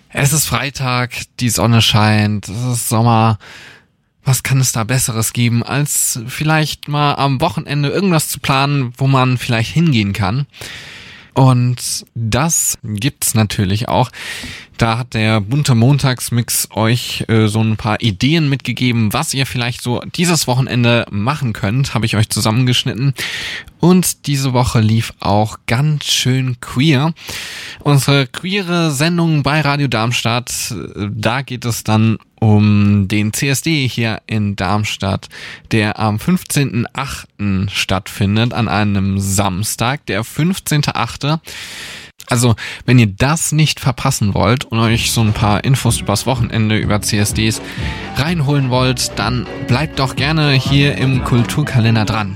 Es ist Freitag, die Sonne scheint, es ist Sommer. Was kann es da Besseres geben, als vielleicht mal am Wochenende irgendwas zu planen, wo man vielleicht hingehen kann? Und das gibt's natürlich auch. Da hat der bunte Montagsmix euch so ein paar Ideen mitgegeben, was ihr vielleicht so dieses Wochenende machen könnt, habe ich euch zusammengeschnitten. Und diese Woche lief auch ganz schön queer. Unsere queere Sendung bei Radio Darmstadt, da geht es dann um den CSD hier in Darmstadt, der am 15.8. stattfindet, an einem Samstag, der 15.8. Also, wenn ihr das nicht verpassen wollt und euch so ein paar Infos übers Wochenende über CSDs reinholen wollt, dann bleibt doch gerne hier im Kulturkalender dran.